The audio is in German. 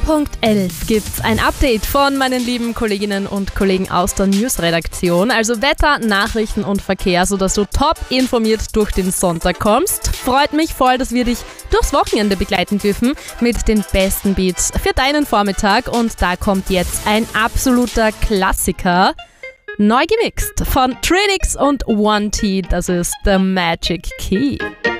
Punkt 11 gibt's ein Update von meinen lieben Kolleginnen und Kollegen aus der News-Redaktion. Also Wetter, Nachrichten und Verkehr, sodass du top informiert durch den Sonntag kommst. Freut mich voll, dass wir dich durchs Wochenende begleiten dürfen mit den besten Beats für deinen Vormittag. Und da kommt jetzt ein absoluter Klassiker. Neu gemixt von Trinix und One T. Das ist The Magic Key.